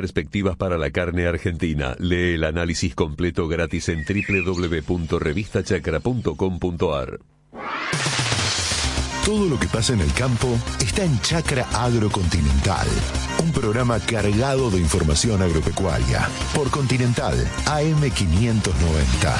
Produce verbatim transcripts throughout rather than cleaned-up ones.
perspectivas para la carne argentina. Lee el análisis completo gratis en doble u doble u doble u punto revista chacra punto com punto a r. Todo lo que pasa en el campo está en Chacra Agrocontinental, un programa cargado de información agropecuaria por Continental A M quinientos noventa.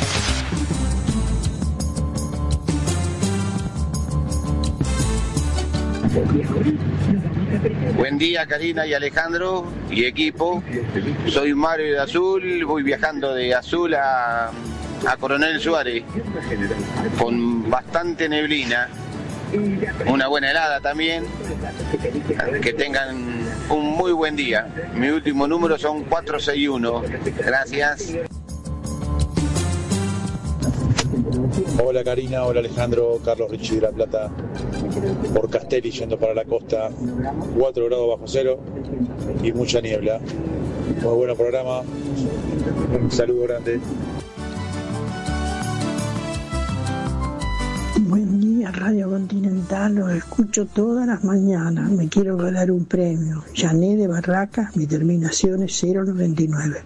Buen día, Karina y Alejandro y equipo. Soy Mario de Azul, voy viajando de Azul a, a Coronel Suárez con bastante neblina. Una buena helada también. Que tengan un muy buen día. Mi último número son cuatro seis y uno. Gracias. Hola Karina, hola Alejandro, Carlos Richie de La Plata. Por Castelli yendo para la costa, cuatro grados bajo cero y mucha niebla. Muy buen programa. Un saludo grande. Buen día, Radio Continental, los escucho todas las mañanas. Me quiero ganar un premio. Jané de Barracas, mi terminación es cero noventa y nueve.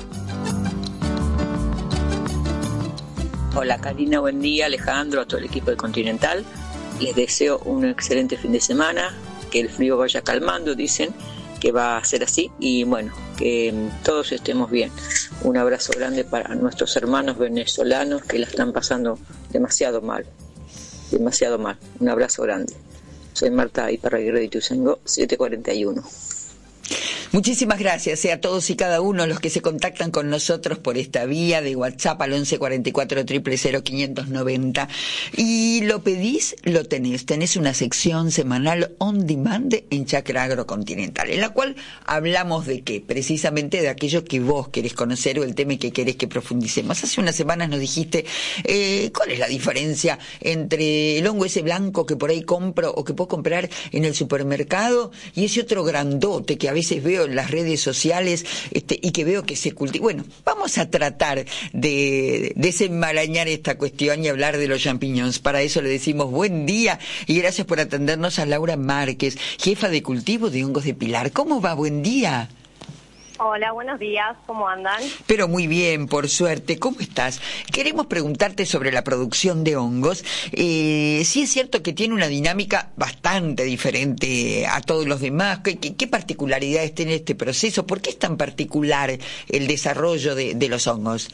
Hola Karina, buen día, Alejandro, a todo el equipo de Continental. Les deseo un excelente fin de semana, que el frío vaya calmando, dicen que va a ser así, y bueno, que todos estemos bien. Un abrazo grande para nuestros hermanos venezolanos que la están pasando demasiado mal. demasiado mal. Un abrazo grande. Soy Marta Iparraguirre de Ituzaingó, setecientos cuarenta y uno. Muchísimas gracias eh, a todos y cada uno los que se contactan con nosotros por esta vía de WhatsApp al once cuarenta y cuatro, cero cero cero, quinientos noventa. Y lo pedís, lo tenés. Tenés una sección semanal on demand en Chacra Agrocontinental, en la cual hablamos de qué, precisamente de aquello que vos querés conocer o el tema que querés que profundicemos. Hace unas semanas nos dijiste eh, cuál es la diferencia entre el hongo ese blanco que por ahí compro o que puedo comprar en el supermercado y ese otro grandote que a veces veo en las redes sociales este, y que veo que se cultiva. Bueno, vamos a tratar de desenmarañar esta cuestión y hablar de los champiñones. Para eso le decimos buen día y gracias por atendernos a Laura Márquez, jefa de cultivo de hongos de Pilar. ¿Cómo va? Buen día. Hola, buenos días, ¿cómo andan? Pero muy bien, por suerte. ¿Cómo estás? Queremos preguntarte sobre la producción de hongos. Eh, sí es cierto que tiene una dinámica bastante diferente a todos los demás. ¿Qué, qué, qué particularidades tiene este proceso? ¿Por qué es tan particular el desarrollo de, de los hongos?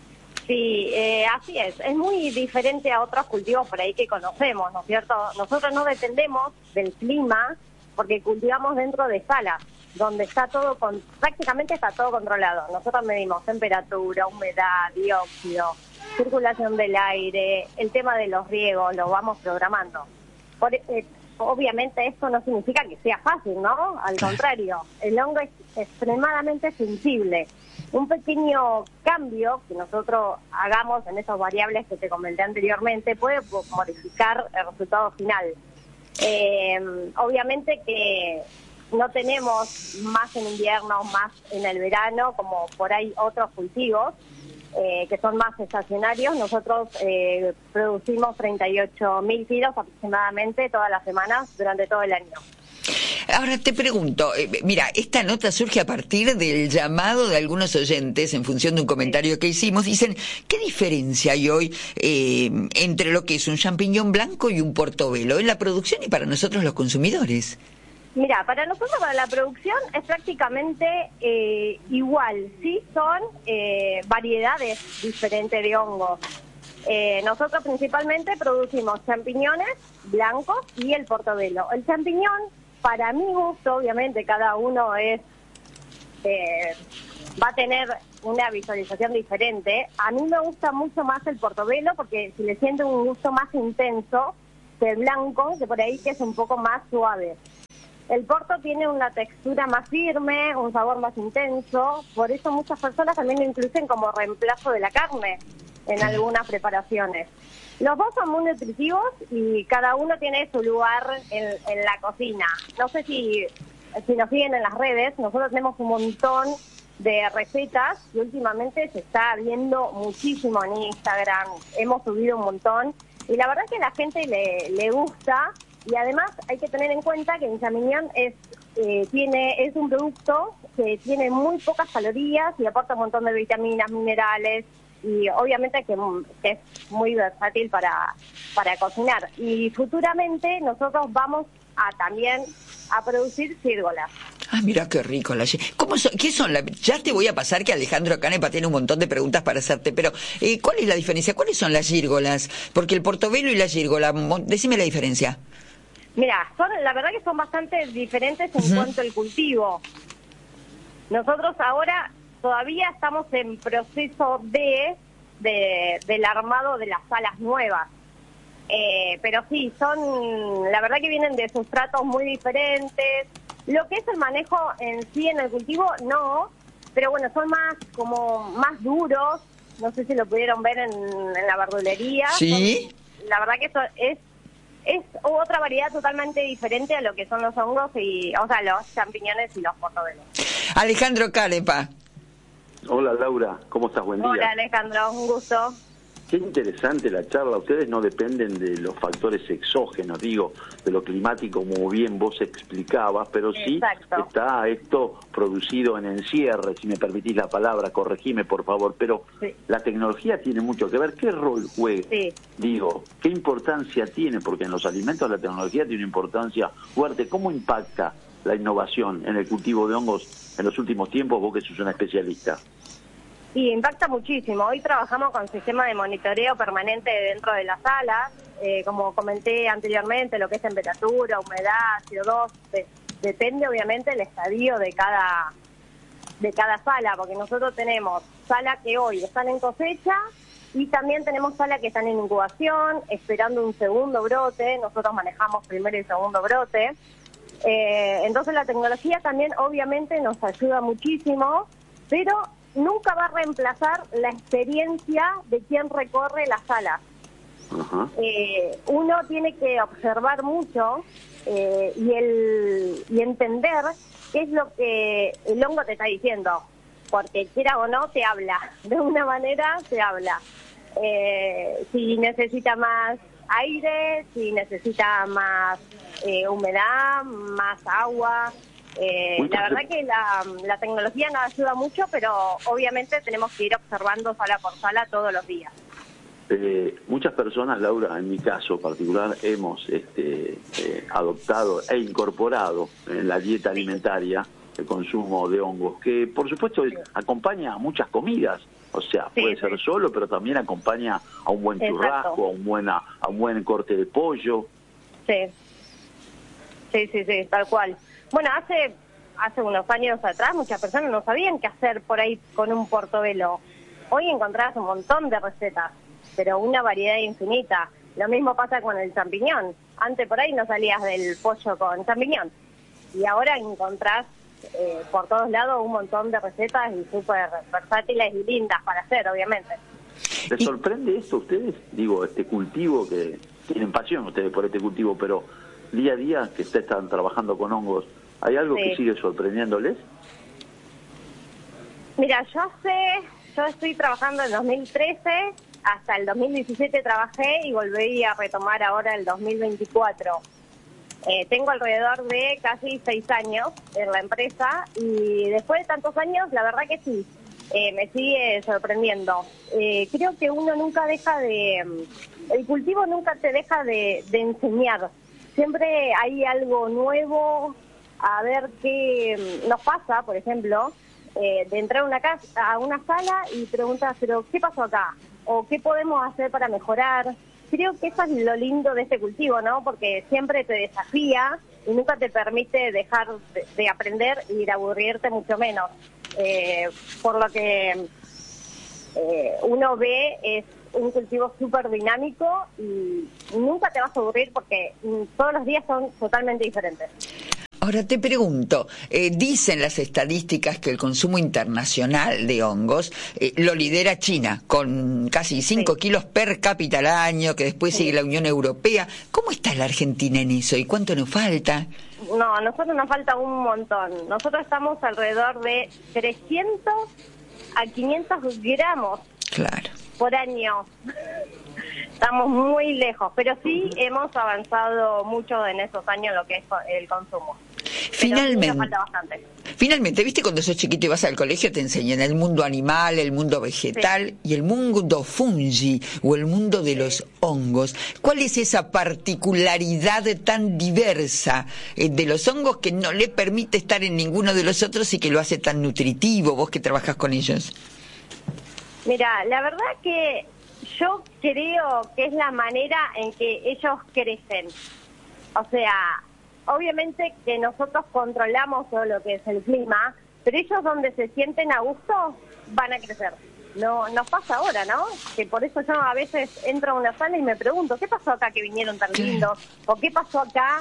Sí, eh, así es. Es muy diferente a otros cultivos por ahí que conocemos, ¿no es cierto? Nosotros no dependemos del clima porque cultivamos dentro de salas, donde está todo, con, prácticamente está todo controlado. Nosotros medimos temperatura, humedad, dióxido, circulación del aire, el tema de los riegos, lo vamos programando. Por, eh, obviamente esto no significa que sea fácil, ¿no? Al contrario, el hongo es extremadamente sensible. Un pequeño cambio que nosotros hagamos en esas variables que te comenté anteriormente puede modificar el resultado final. Eh, obviamente que no tenemos más en invierno, más en el verano, como por ahí otros cultivos eh, que son más estacionarios. Nosotros eh, producimos treinta y ocho mil kilos aproximadamente todas las semanas durante todo el año. Ahora te pregunto, eh, mira, esta nota surge a partir del llamado de algunos oyentes en función de un comentario que hicimos. Dicen, ¿qué diferencia hay hoy eh, entre lo que es un champiñón blanco y un portobelo en la producción y para nosotros los consumidores? Mira, para nosotros, para la producción, es prácticamente eh, igual. Sí son eh, variedades diferentes de hongos. Eh, nosotros principalmente producimos champiñones blancos y el portobelo. El champiñón, para mi gusto, obviamente cada uno es eh, va a tener una visualización diferente. A mí me gusta mucho más el portobelo porque si le siento un gusto más intenso que el blanco, que por ahí que es un poco más suave. El porto tiene una textura más firme, un sabor más intenso, por eso muchas personas también lo incluyen como reemplazo de la carne en algunas preparaciones. Los dos son muy nutritivos y cada uno tiene su lugar en, en la cocina. No sé si, si nos siguen en las redes, nosotros tenemos un montón de recetas y últimamente se está viendo muchísimo en Instagram, hemos subido un montón y la verdad es que a la gente le, le gusta. Y además hay que tener en cuenta que el champiñón es eh, tiene es un producto que tiene muy pocas calorías y aporta un montón de vitaminas, minerales y obviamente que, que es muy versátil para, para cocinar. Y futuramente nosotros vamos a también a producir gírgolas. Ah, mira qué rico la ¿Cómo son, ¿Qué son? La, ya te voy a pasar que Alejandro Canepa tiene un montón de preguntas para hacerte, pero eh, ¿cuál es la diferencia? ¿Cuáles son las gírgolas? Porque el portobelo y la gírgola, decime la diferencia. Mira, son, la verdad que son bastante diferentes en uh-huh. cuanto al cultivo. Nosotros ahora todavía estamos en proceso de, de del armado de las salas nuevas. Eh, pero sí, son, la verdad que vienen de sustratos muy diferentes. Lo que es el manejo en sí en el cultivo, no, pero bueno, son más como más duros. No sé si lo pudieron ver en, en la verdulería. Sí. Son, la verdad que eso es es otra variedad totalmente diferente a lo que son los hongos y, o sea, los champiñones y los portobelos. Alejandro Canepa. Hola Laura, ¿cómo estás? Buen día. Hola Alejandro, un gusto. Qué interesante la charla. Ustedes no dependen de los factores exógenos, digo, de lo climático, como bien vos explicabas, pero sí Exacto. está esto producido en encierre, si me permitís la palabra, corregime por favor, pero sí. la tecnología tiene mucho que ver. ¿Qué rol juega? Sí. Digo, ¿qué importancia tiene? Porque en los alimentos la tecnología tiene una importancia fuerte. ¿Cómo impacta la innovación en el cultivo de hongos en los últimos tiempos, vos que sos una especialista? Sí, impacta muchísimo. Hoy trabajamos con sistema de monitoreo permanente dentro de las salas, eh, como comenté anteriormente, lo que es temperatura, humedad, C O dos, de, depende obviamente del estadio de cada de cada sala, porque nosotros tenemos salas que hoy están en cosecha y también tenemos salas que están en incubación, esperando un segundo brote. Nosotros manejamos primero y segundo brote. Eh, entonces la tecnología también obviamente nos ayuda muchísimo, pero nunca va a reemplazar la experiencia de quien recorre las salas. Uh-huh. Eh, uno tiene que observar mucho eh, y, el, y entender qué es lo que el hongo te está diciendo, porque quiera o no te habla, de una manera te habla. Eh, si necesita más aire, si necesita más eh, humedad, más agua. Eh, la verdad que la, la tecnología nos ayuda mucho, pero obviamente tenemos que ir observando sala por sala todos los días. Eh, muchas personas, Laura, en mi caso particular, hemos este, eh, adoptado e incorporado en la dieta alimentaria el consumo de hongos, que por supuesto sí. acompaña a muchas comidas. O sea, sí, puede sí. ser solo, pero también acompaña a un buen churrasco, Exacto. a un, buena, a un buen corte de pollo. Sí, sí, sí, sí, tal cual. Bueno, hace hace unos años atrás muchas personas no sabían qué hacer por ahí con un portobelo. Hoy encontrás un montón de recetas, pero una variedad infinita. Lo mismo pasa con el champiñón. Antes por ahí no salías del pollo con champiñón. Y ahora encontrás eh, por todos lados un montón de recetas y súper versátiles y lindas para hacer, obviamente. ¿Les sorprende esto a ustedes? Digo, este cultivo que tienen pasión ustedes por este cultivo, pero día a día que ustedes están trabajando con hongos, ¿hay algo sí. que sigue sorprendiéndoles? Mira, yo sé, yo estoy trabajando en dos mil trece, hasta el dos mil diecisiete trabajé y volví a retomar ahora el dos mil veinticuatro. Eh, tengo alrededor de casi seis años en la empresa y después de tantos años, la verdad que sí, eh, me sigue sorprendiendo. Eh, creo que uno nunca deja de... El cultivo nunca te deja de, de enseñar. Siempre hay algo nuevo, a ver qué nos pasa, por ejemplo, eh, de entrar a una casa, a una sala y preguntar, pero ¿qué pasó acá? ¿O qué podemos hacer para mejorar? Creo que eso es lo lindo de este cultivo, ¿no? Porque siempre te desafía y nunca te permite dejar de, de aprender y de aburrirte mucho menos. Eh, por lo que eh, uno ve es un cultivo súper dinámico y nunca te vas a aburrir porque todos los días son totalmente diferentes. Ahora te pregunto, eh, dicen las estadísticas que el consumo internacional de hongos eh, lo lidera China, con casi cinco sí. kilos per cápita al año, que después sí. sigue la Unión Europea. ¿Cómo está la Argentina en eso y cuánto nos falta? No, a nosotros nos falta un montón. Nosotros estamos alrededor de trescientos a quinientos gramos claro. por año. Estamos muy lejos, pero sí hemos avanzado mucho en esos años lo que es el consumo. Finalmente. Pero sí nos falta bastante. Finalmente, ¿viste cuando sos chiquito y vas al colegio te enseñan el mundo animal, el mundo vegetal sí. y el mundo fungi o el mundo de los hongos? ¿Cuál es esa particularidad tan diversa eh, de los hongos que no le permite estar en ninguno de los otros y que lo hace tan nutritivo, vos que trabajás con ellos? Mira, la verdad que yo creo que es la manera en que ellos crecen. O sea, obviamente que nosotros controlamos todo lo que es el clima, pero ellos donde se sienten a gusto van a crecer. No, nos pasa ahora, ¿no? Que por eso yo a veces entro a una sala y me pregunto, ¿qué pasó acá que vinieron tan lindos? ¿O qué pasó acá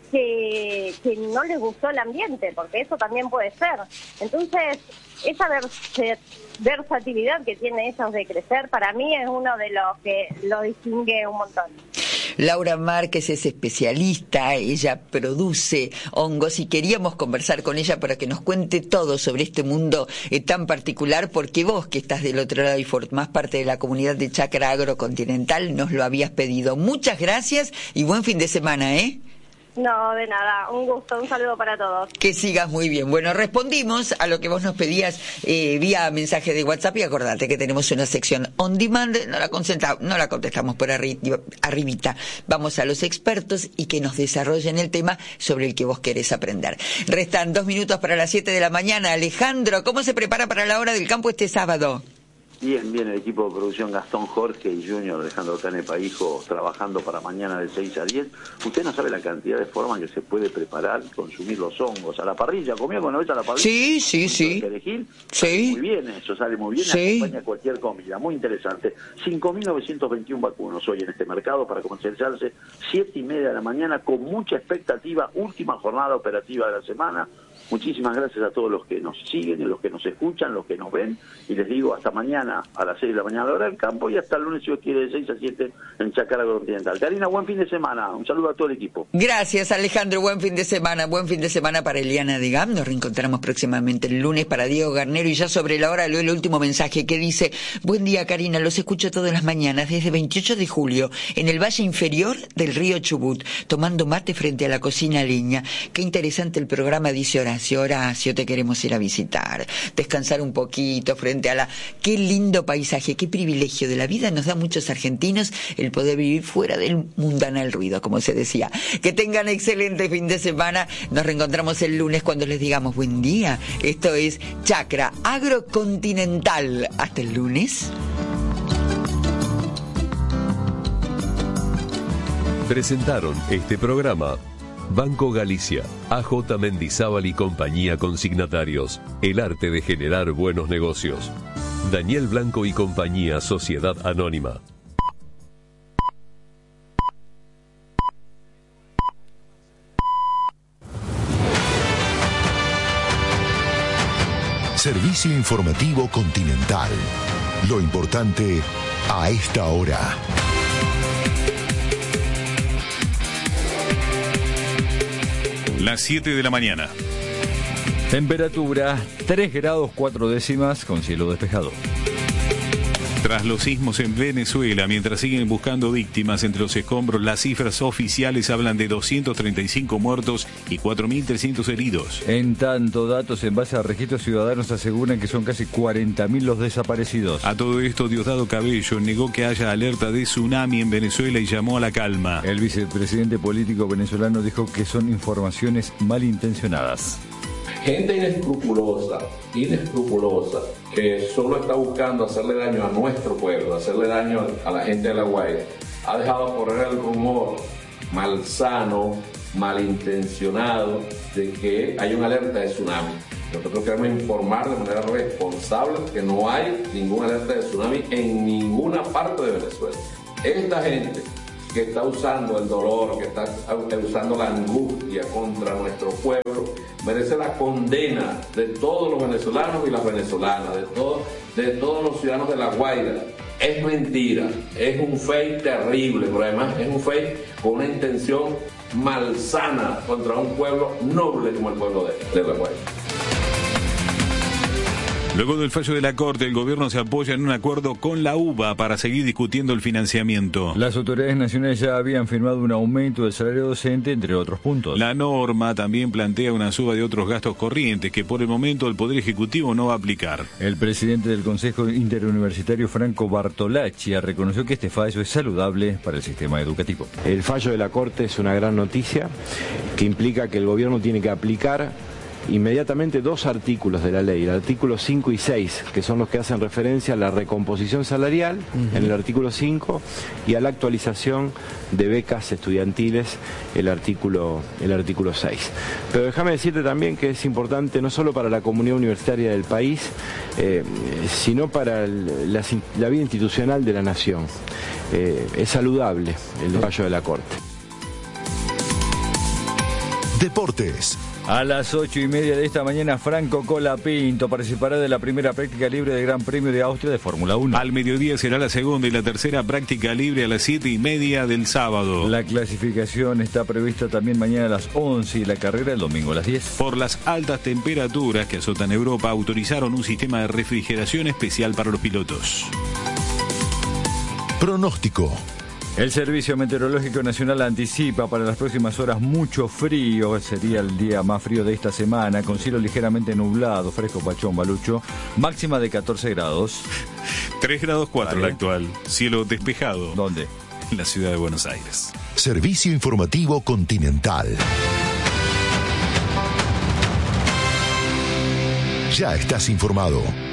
que, que no les gustó el ambiente? Porque eso también puede ser. Entonces, esa vers- versatilidad que tienen ellos de crecer, para mí es uno de los que lo distingue un montón. Laura Márquez es especialista, ella produce hongos y queríamos conversar con ella para que nos cuente todo sobre este mundo eh, tan particular, porque vos que estás del otro lado y formás parte de la comunidad de Chacra Agrocontinental nos lo habías pedido. Muchas gracias y buen fin de semana, ¿eh? No, de nada, un gusto, un saludo para todos. Que sigas muy bien. Bueno, respondimos a lo que vos nos pedías eh, vía mensaje de WhatsApp y acordate que tenemos una sección on demand, no la, no la contestamos por arri- arribita. Vamos a los expertos y que nos desarrollen el tema sobre el que vos querés aprender. Restan dos minutos para las siete de la mañana. Alejandro, ¿cómo se prepara para la hora del campo este sábado? Bien, bien, el equipo de producción Gastón Jorge y Junior Alejandro Canepa, hijo, trabajando para mañana de seis a diez. Usted no sabe la cantidad de formas que se puede preparar y consumir los hongos. A la parrilla, ¿comió alguna vez a la parrilla? Sí, sí, sí. Perejil, sí. Muy bien, eso sale muy bien, sí. Acompaña cualquier comida, muy interesante. cinco mil novecientos veintiuno vacunos hoy en este mercado para comercializarse, siete y media de la mañana, con mucha expectativa, última jornada operativa de la semana. Muchísimas gracias a todos los que nos siguen, y los que nos escuchan, los que nos ven, y les digo hasta mañana a las seis de la mañana a la hora del campo y hasta el lunes si Dios quiere de seis a siete en Chacra Agrocontinental. Karina, buen fin de semana, un saludo a todo el equipo. Gracias Alejandro, buen fin de semana, buen fin de semana para Eliana Digam, nos reencontramos próximamente el lunes para Diego Garnero y ya sobre la hora leo el último mensaje que dice: buen día Karina, los escucho todas las mañanas desde veintiocho de julio en el valle inferior del río Chubut, tomando mate frente a la cocina a leña. Qué interesante el programa, dice Horacio. Horacio, te queremos ir a visitar, descansar un poquito frente a la... Qué lindo paisaje, qué privilegio de la vida nos da a muchos argentinos el poder vivir fuera del mundanal ruido, como se decía. Que tengan excelente fin de semana, nos reencontramos el lunes cuando les digamos buen día. Esto es Chacra Agrocontinental. Hasta el lunes. Presentaron este programa Banco Galicia, A J Mendizábal y compañía consignatarios, el arte de generar buenos negocios. Daniel Blanco y compañía, Sociedad Anónima. Servicio informativo Continental. Lo importante a esta hora. Las siete de la mañana. Temperatura tres grados cuatro décimas con cielo despejado. Tras los sismos en Venezuela, mientras siguen buscando víctimas entre los escombros, las cifras oficiales hablan de doscientos treinta y cinco muertos y cuatro mil trescientos heridos. En tanto, datos en base a registros ciudadanos aseguran que son casi cuarenta mil los desaparecidos. A todo esto, Diosdado Cabello negó que haya alerta de tsunami en Venezuela y llamó a la calma. El vicepresidente político venezolano dijo que son informaciones malintencionadas. Gente inescrupulosa, inescrupulosa, que solo está buscando hacerle daño a nuestro pueblo, hacerle daño a la gente de La Guaira, ha dejado correr el rumor malsano, malintencionado, de que hay una alerta de tsunami. Nosotros queremos informar de manera responsable que no hay ninguna alerta de tsunami en ninguna parte de Venezuela. Esta gente que está usando el dolor, que está usando la angustia contra nuestro pueblo, merece la condena de todos los venezolanos y las venezolanas, de, todo, de todos los ciudadanos de La Guaira. Es mentira, es un fake terrible, pero además es un fake con una intención malsana contra un pueblo noble como el pueblo de, de La Guaira. Luego del fallo de la Corte, el gobierno se apoya en un acuerdo con la U B A para seguir discutiendo el financiamiento. Las autoridades nacionales ya habían firmado un aumento del salario docente, entre otros puntos. La norma también plantea una suba de otros gastos corrientes que por el momento el Poder Ejecutivo no va a aplicar. El presidente del Consejo Interuniversitario, Franco Bartolacci, reconoció que este fallo es saludable para el sistema educativo. El fallo de la Corte es una gran noticia que implica que el gobierno tiene que aplicar inmediatamente dos artículos de la ley, el artículo cinco y seis, que son los que hacen referencia a la recomposición salarial, uh-huh. en el artículo cinco, y a la actualización de becas estudiantiles, el artículo, el artículo seis. Pero déjame decirte también que es importante no solo para la comunidad universitaria del país, eh, sino para el, la, la vida institucional de la nación. Eh, es saludable el fallo de la Corte. Deportes. A las ocho y media de esta mañana, Franco Colapinto participará de la primera práctica libre del Gran Premio de Austria de Fórmula uno. Al mediodía será la segunda y la tercera práctica libre a las siete y media del sábado. La clasificación está prevista también mañana a las once y la carrera el domingo a las diez. Por las altas temperaturas que azotan Europa, autorizaron un sistema de refrigeración especial para los pilotos. Pronóstico. El Servicio Meteorológico Nacional anticipa para las próximas horas mucho frío. Sería el día más frío de esta semana, con cielo ligeramente nublado, fresco, pachón, balucho, máxima de catorce grados. tres grados cuatro la actual, cielo despejado. ¿Dónde? En la ciudad de Buenos Aires. Servicio Informativo Continental. Ya estás informado.